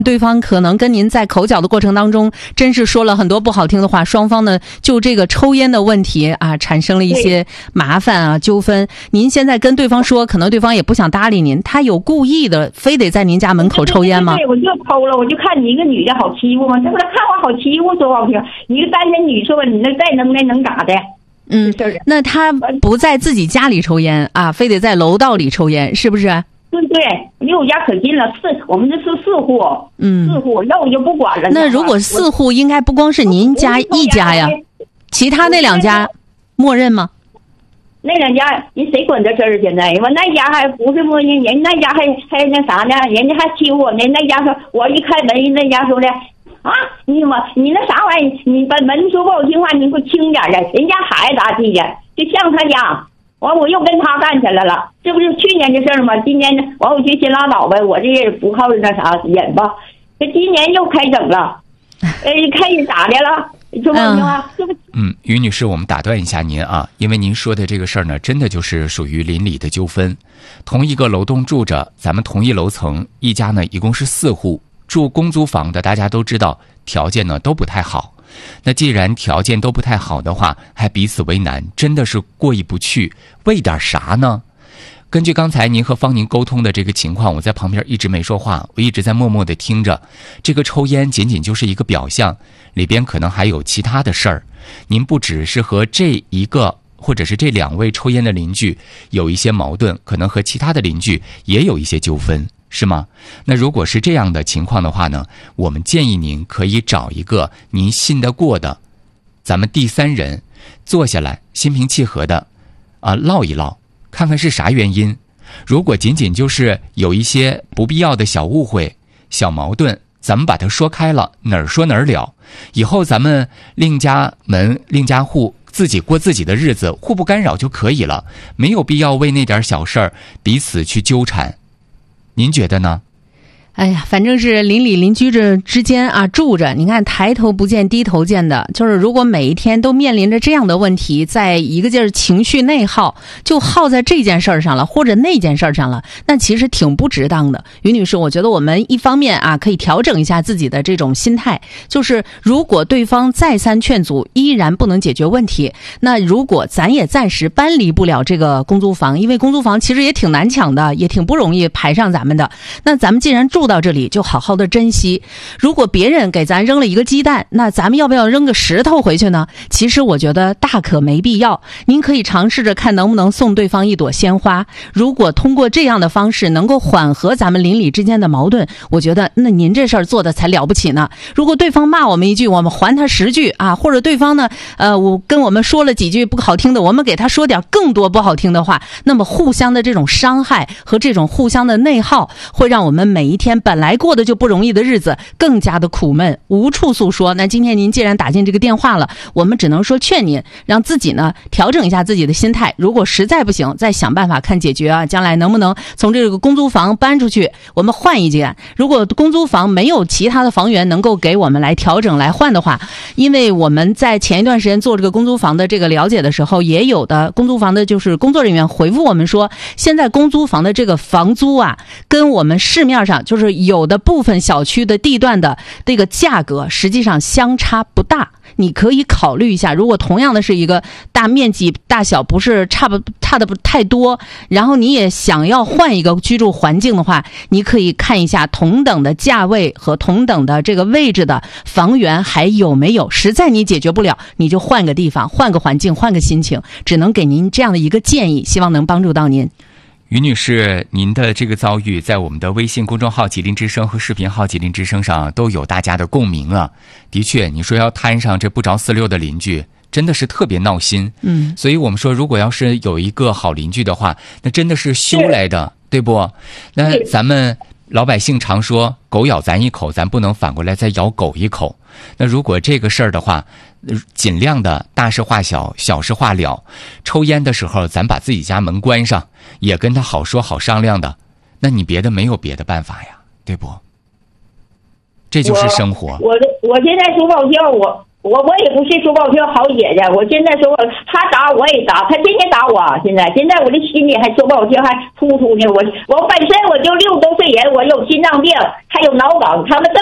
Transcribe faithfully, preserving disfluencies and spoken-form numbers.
对方可能跟您在口角的过程当中，真是说了很多不好听的话，双方呢就这个抽烟的问题啊，产生了一些麻烦啊纠纷。您现在跟对方说，可能对方也不想搭理您，他有故意的非得在您家门口抽烟吗？ 对，我就抽了，我就看你一个女的好欺负吗？这不是看我好欺负说不好听，你一个单身女说你那再能耐能咋的？ 嗯，那他不在自己家里抽烟啊，非得在楼道里抽烟，是不是？ 对对，离我家可近了，四我们这是四户，嗯，四户，要我就不管了。 那如果四户，应该不光是您家一家呀，其他那两家默认吗？ 那两家人谁管这事儿？现在我那家还不是默认，人那家还还那啥呢？人家还欺负我呢。那家说，我一开门，人那家说的啊，你妈，你那啥玩意儿？你把门说不好听话，你给我轻点的。人家孩子咋地的？就像他家。完，我又跟他干起来了，这不是去年的事儿吗？今年呢，完我就先拉倒呗，我这也不靠那啥忍吧。这今年又开整了，哎，开始咋的了？说不听话，这不？ 嗯，于女士，我们打断一下您啊，因为您说的这个事儿呢，真的就是属于邻里的纠纷。同一个楼栋住着，咱们同一楼层，一家呢一共是四户，住公租房的，大家都知道条件呢都不太好。那既然条件都不太好的话，还彼此为难，真的是过意不去。为点啥呢？根据刚才您和方宁沟通的这个情况，我在旁边一直没说话，我一直在默默地听着。这个抽烟仅仅就是一个表象，里边可能还有其他的事儿。您不只是和这一个或者是这两位抽烟的邻居有一些矛盾，可能和其他的邻居也有一些纠纷，是吗？那如果是这样的情况的话呢，我们建议您可以找一个您信得过的咱们第三人，坐下来心平气和的啊唠一唠，看看是啥原因。如果仅仅就是有一些不必要的小误会小矛盾，咱们把它说开了，哪儿说哪儿了，以后咱们另家门另家户，自己过自己的日子，互不干扰就可以了，没有必要为那点小事儿彼此去纠缠。您觉得呢？ 哎呀，反正是邻里邻居这之间啊住着，你看抬头不见低头见的，就是如果每一天都面临着这样的问题，在一个劲儿情绪内耗，就耗在这件事儿上了，或者那件事儿上了，那其实挺不值当的。于女士，我觉得我们一方面啊可以调整一下自己的这种心态，就是如果对方再三劝阻依然不能解决问题，那如果咱也暂时搬离不了这个公租房，因为公租房其实也挺难抢的，也挺不容易排上咱们的，那咱们既然住住到这里就好好的珍惜。如果别人给咱扔了一个鸡蛋，那咱们要不要扔个石头回去呢？其实我觉得大可没必要。您可以尝试着看能不能送对方一朵鲜花，如果通过这样的方式能够缓和咱们邻里之间的矛盾，我觉得那您这事儿做的才了不起呢。如果对方骂我们一句，我们还他十句啊，或者对方呢呃，我跟我们说了几句不好听的，我们给他说点更多不好听的话，那么互相的这种伤害和这种互相的内耗，会让我们每一天本来过得就不容易的日子更加的苦闷，无处诉说。那今天您既然打进这个电话了，我们只能说劝您让自己呢调整一下自己的心态，如果实在不行再想办法看解决啊，将来能不能从这个公租房搬出去，我们换一间。如果公租房没有其他的房源能够给我们来调整来换的话，因为我们在前一段时间做这个公租房的这个了解的时候，也有的公租房的就是工作人员回复我们说，现在公租房的这个房租啊，跟我们市面上就是有的部分小区的地段的这个价格实际上相差不大，你可以考虑一下，如果同样的是一个大面积大小不是差不差的不太多，然后你也想要换一个居住环境的话，你可以看一下同等的价位和同等的这个位置的房源还有没有，实在你解决不了，你就换个地方，换个环境，换个心情，只能给您这样的一个建议，希望能帮助到您。 于女士，您的这个遭遇在我们的微信公众号吉林之声和视频号吉林之声上都有大家的共鸣啊。的确，你说要摊上这不着四六的邻居，真的是特别闹心。嗯，所以我们说，如果要是有一个好邻居的话，那真的是修来的，对不？那咱们老百姓常说狗咬咱一口，咱不能反过来再咬狗一口。那如果这个事儿的话，尽量的大事化小，小事化了。抽烟的时候咱把自己家门关上，也跟他好说好商量的，那你别的没有别的办法呀，对不？这就是生活。 我我我现在说不好笑，我我我也不是说不好听好姐姐，我现在说他打我也打，他天天打我。现在现在我这心里还说不好听还突突呢。我我本身我就六十多岁人，我有心脏病，还有脑梗，他们这